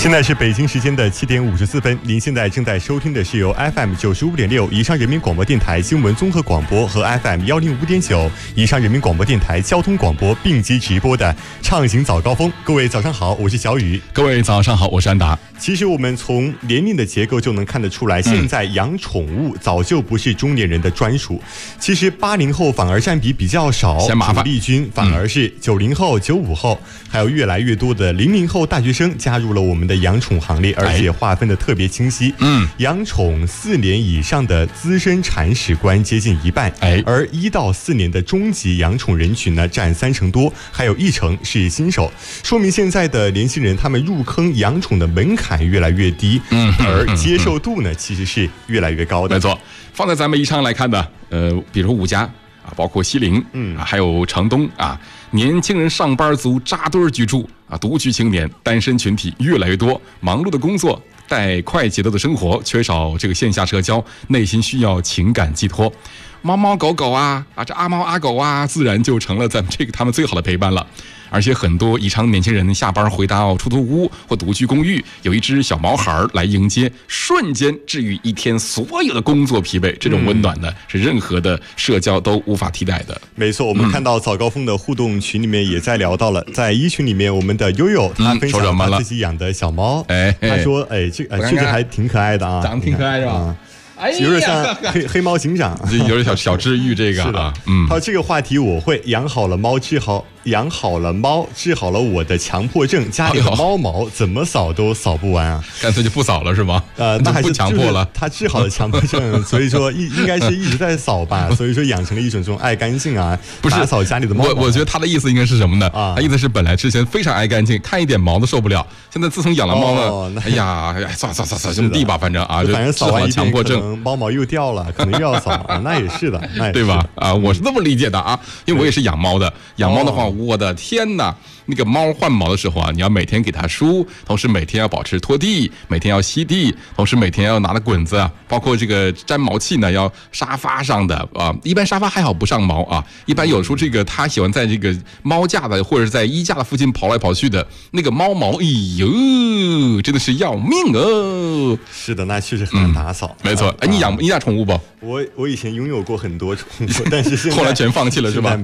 现在是北京时间的7点54分，您现在正在收听的是由 FM 95.6宜昌人民广播电台新闻综合广播和 FM 105.9宜昌人民广播电台交通广播并机直播的畅行早高峰。各位早上好，我是小雨。 各位早上好，我是安达。 其实我们从年龄的结构就能看得出来，现在养宠物早就不是中年人的专属。其实80后反而占比比较少， 嫌麻烦。 主力军反而是90后、95后，还有越来越多的00后大学生加入了我们的养宠行列，而且划分的特别清晰。养宠4年以上的资深铲屎官接近一半，而1到4年的中级养宠人群呢占30%多，还有1成是新手，说明现在的年轻人他们入坑养宠的门槛越来越低，而接受度呢其实是越来越高的。 没错，放在咱们宜昌来看的，比如5家啊，包括西陵，还有城东啊，年轻人上班族扎堆居住啊，独居青年、单身群体越来越多，忙碌的工作带快节奏的生活，缺少这个线下社交，内心需要情感寄托。猫猫狗狗啊，这阿猫阿狗啊，自然就成了咱们他们最好的陪伴了。而且很多宜昌年轻人下班回到出租屋或独居公寓，有一只小毛孩来迎接，瞬间治愈一天所有的工作疲惫。这种温暖呢，是任何的社交都无法替代的。 没错，我们看到早高峰的互动群里面也在聊到了，在一群里面，我们的悠悠他分享他自己养的小猫，他说，这确实还挺可爱的啊， 长得挺可爱是吧？ 有点像黑猫警长， 有点小治愈这个啊。 他说这个话题我会养好了猫治好了我的强迫症，家里的猫毛怎么扫都扫不完啊！ 干脆就不扫了是吗？ 那还是不强迫了。 他治好了强迫症，所以说应该是一直在扫吧，所以说养成了一种这种爱干净啊， 不是打扫家里的猫毛。 我觉得他的意思应该是什么呢？他意思是本来之前非常爱干净，看一点毛都受不了，现在自从养了猫呢，哎呀，扫这么地吧，反正扫完一强迫症。 猫毛又掉了，可能又要扫啊，那也是的， 对吧？我是这么理解的啊，因为我也是养猫的。养猫的话，我的天哪！那个猫换毛的时候啊，你要每天给它梳，同时每天要保持拖地，每天要吸地，同时每天要拿着滚子啊，包括这个粘毛器呢，要沙发上的啊。一般沙发还好不上毛啊，一般有时候这个它喜欢在这个猫架的或者在衣架的附近跑来跑去的，那个猫毛，哎呦，真的是要命哦！ 是的，那确实很难打扫。 没错，你养宠物不？ 我以前拥有过很多宠物，但是现在后来全放弃了是吧？